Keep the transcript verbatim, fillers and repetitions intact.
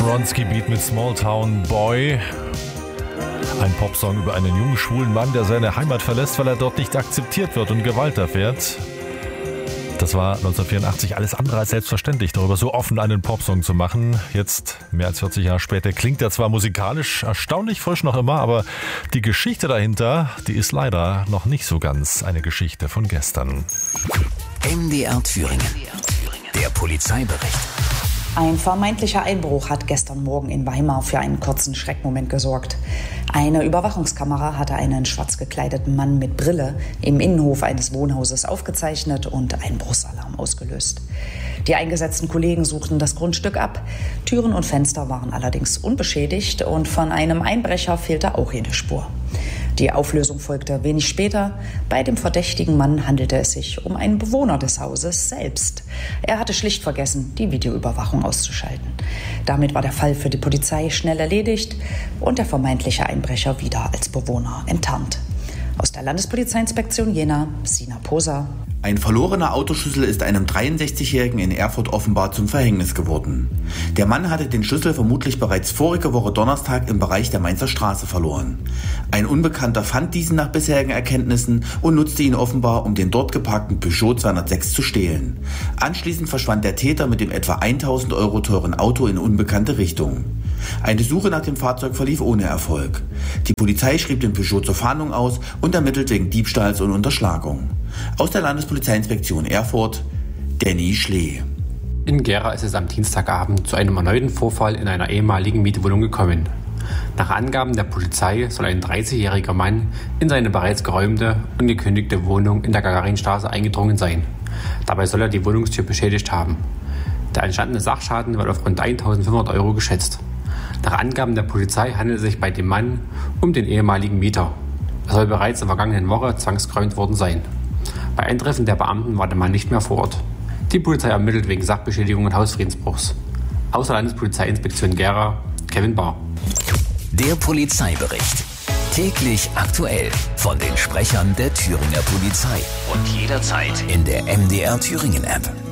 Bronski-Beat mit Small Town Boy. Ein Popsong über einen jungen, schwulen Mann, der seine Heimat verlässt, weil er dort nicht akzeptiert wird und Gewalt erfährt. Das war neunzehnhundertvierundachtzig alles andere als selbstverständlich, darüber so offen einen Popsong zu machen. Jetzt, mehr als vierzig Jahre später, klingt er zwar musikalisch erstaunlich frisch noch immer, aber die Geschichte dahinter, die ist leider noch nicht so ganz eine Geschichte von gestern. M D R Thüringen. Der Polizeibericht. Ein vermeintlicher Einbruch hat gestern Morgen in Weimar für einen kurzen Schreckmoment gesorgt. Eine Überwachungskamera hatte einen schwarz gekleideten Mann mit Brille im Innenhof eines Wohnhauses aufgezeichnet und Einbruchsalarm ausgelöst. Die eingesetzten Kollegen suchten das Grundstück ab. Türen und Fenster waren allerdings unbeschädigt und von einem Einbrecher fehlte auch jede Spur. Die Auflösung folgte wenig später. Bei dem verdächtigen Mann handelte es sich um einen Bewohner des Hauses selbst. Er hatte schlicht vergessen, die Videoüberwachung auszuschalten. Damit war der Fall für die Polizei schnell erledigt und der vermeintliche Einbrecher wieder als Bewohner enttarnt. Aus der Landespolizeiinspektion Jena, Sina Poser. Ein verlorener Autoschlüssel ist einem dreiundsechzigjährigen in Erfurt offenbar zum Verhängnis geworden. Der Mann hatte den Schlüssel vermutlich bereits vorige Woche Donnerstag im Bereich der Mainzer Straße verloren. Ein Unbekannter fand diesen nach bisherigen Erkenntnissen und nutzte ihn offenbar, um den dort geparkten Peugeot zweihundertsechs zu stehlen. Anschließend verschwand der Täter mit dem etwa tausend Euro teuren Auto in unbekannte Richtung. Eine Suche nach dem Fahrzeug verlief ohne Erfolg. Die Polizei schrieb den Peugeot zur Fahndung aus und ermittelt wegen Diebstahls und Unterschlagung. Aus der Landespolizeiinspektion Erfurt, Danny Schlee. In Gera ist es am Dienstagabend zu einem erneuten Vorfall in einer ehemaligen Mietwohnung gekommen. Nach Angaben der Polizei soll ein dreißigjähriger Mann in seine bereits geräumte und gekündigte Wohnung in der Gagarinstraße eingedrungen sein. Dabei soll er die Wohnungstür beschädigt haben. Der entstandene Sachschaden wird auf rund eintausendfünfhundert Euro geschätzt. Nach Angaben der Polizei handelt es sich bei dem Mann um den ehemaligen Mieter. Er soll bereits in der vergangenen Woche zwangsgeräumt worden sein. Bei Eintreffen der Beamten war der Mann nicht mehr vor Ort. Die Polizei ermittelt wegen Sachbeschädigung und Hausfriedensbruchs. Aus der Landespolizeiinspektion Gera, Kevin Bahr. Der Polizeibericht. Täglich aktuell von den Sprechern der Thüringer Polizei. Und jederzeit in der M D R Thüringen App.